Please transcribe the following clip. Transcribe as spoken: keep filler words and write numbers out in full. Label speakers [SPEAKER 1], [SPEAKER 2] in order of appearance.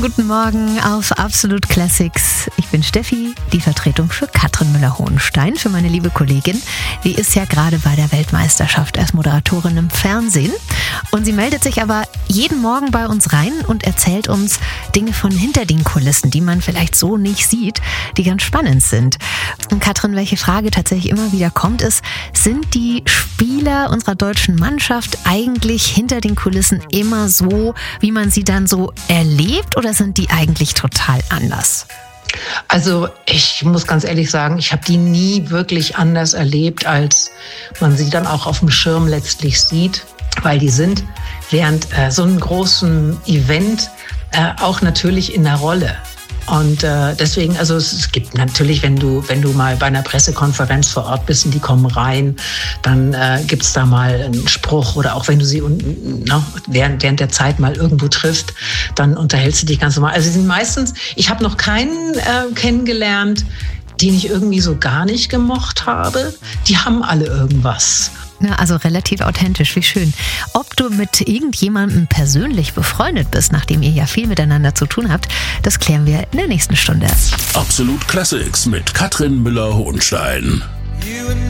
[SPEAKER 1] guten Morgen auf Absolut Classics. Ich bin Steffi, die Vertretung für Katrin Müller-Hohenstein, für meine liebe Kollegin. Die ist ja gerade bei der Weltmeisterschaft als Moderatorin im Fernsehen. Und sie meldet sich aber jeden Morgen bei uns rein und erzählt uns Dinge von hinter den Kulissen, die man vielleicht so nicht sieht, die ganz spannend sind. Und Katrin, welche Frage tatsächlich immer wieder kommt, ist, sind die Spieler unserer deutschen Mannschaft eigentlich hinter den Kulissen immer so, wie man sie dann so erlebt, oder sind die eigentlich total anders?
[SPEAKER 2] Also ich muss ganz ehrlich sagen, ich habe die nie wirklich anders erlebt, als man sie dann auch auf dem Schirm letztlich sieht, weil die sind während äh, so einem großen Event äh, auch natürlich in der Rolle. Und äh, deswegen, also es, es gibt natürlich, wenn du wenn du mal bei einer Pressekonferenz vor Ort bist und die kommen rein, dann äh, gibt's da mal einen Spruch, oder auch wenn du sie un, no, während, während der Zeit mal irgendwo triffst, dann unterhältst du dich ganz normal. Also sie sind meistens, ich habe noch keinen äh, kennengelernt, den ich irgendwie so gar nicht gemocht habe. Die haben alle irgendwas.
[SPEAKER 1] Na, also relativ authentisch, wie schön. Ob du mit irgendjemandem persönlich befreundet bist, nachdem ihr ja viel miteinander zu tun habt, das klären wir in der nächsten Stunde.
[SPEAKER 3] Absolut Classics mit Katrin Müller-Hohenstein.